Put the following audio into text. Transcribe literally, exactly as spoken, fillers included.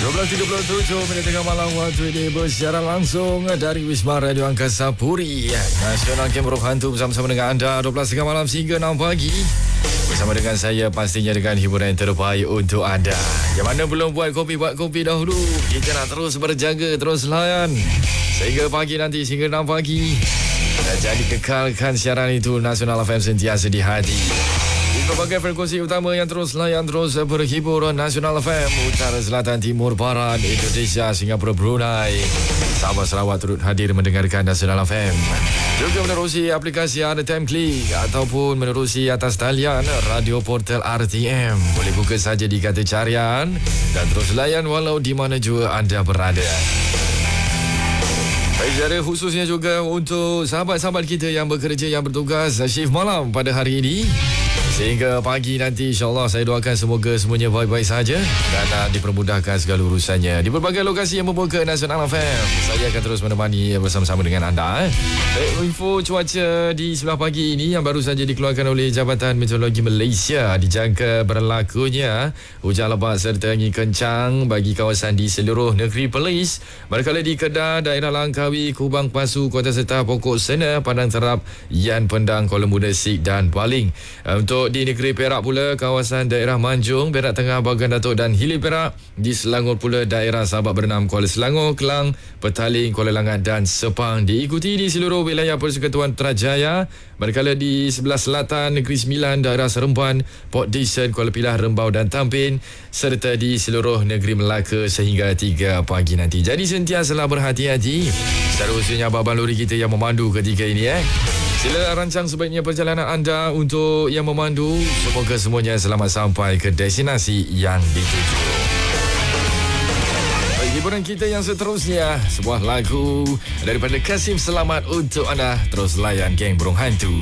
dua belas tiga puluh tujuh minit tengah malam waktu ini bersiaran langsung dari Wisma Radio Angkasa Puri Nasional Kem Roh Hantu bersama-sama dengan anda dua belas tengah malam hingga enam pagi bersama dengan saya, pastinya dengan hiburan yang terbaik untuk anda. Yang mana belum buat kopi, buat kopi dahulu. Kita nak terus berjaga, terus layan sehingga pagi nanti, sehingga enam pagi. Dan jadi kekalkan siaran itu Nasional F M sentiasa di hati. Di berbagai frekuensi utama yang terus layan, terus berhibur. Nasional F M Utara, Selatan, Timur, Barat, Indonesia, Singapura, Brunei, Sabah, Sarawak turut hadir mendengarkan Nasional F M. Juga menerusi aplikasi Ada Time Click ataupun menerusi atas talian Radio Portal R T M. Boleh buka saja di kata carian dan terus layan walau di mana juga anda berada. Baik, secara khususnya juga untuk sahabat-sahabat kita yang bekerja, yang bertugas shift malam pada hari ini sehingga pagi nanti, insyaAllah saya doakan semoga semuanya baik-baik saja dan uh, dipermudahkan segala urusannya di berbagai lokasi yang membuka Nasional F M. Saya akan terus menemani bersama-sama dengan anda. Eh. Baik, info cuaca di sebelah pagi ini yang baru saja dikeluarkan oleh Jabatan Meteorologi Malaysia, dijangka berlakunya hujan lebat serta angin kencang bagi kawasan di seluruh negeri Perlis. Manakala di Kedah, daerah Langkawi, Kubang Pasu, Kota Serta, Pokok Sena, Padang Terap, Yan Pendang, Kuala Muda, Sik dan Baling. Uh, untuk di negeri Perak pula, kawasan daerah Manjung, Perak Tengah, Bagan Datuk dan Hilir Perak. Di Selangor pula, daerah Sabak Bernam, Kuala Selangor, Kelang, Petaling, Kuala Langat dan Sepang. Diikuti di seluruh wilayah Persekutuan Putrajaya. Manakala di sebelah selatan, Negeri Sembilan, daerah Seremban, Port Dickson, Kuala Pilah, Rembau dan Tampin, serta di seluruh negeri Melaka sehingga tiga pagi nanti. Jadi sentiasalah berhati-hati. Secara khususnya abang-abang lori kita yang memandu ketika ini eh. Sila rancang sebaiknya perjalanan anda untuk yang memandu. Semoga semuanya selamat sampai ke destinasi yang dituju. Baik, hiburan kita yang seterusnya, sebuah lagu daripada Kasim Selamat untuk anda. Terus layan geng Burung Hantu.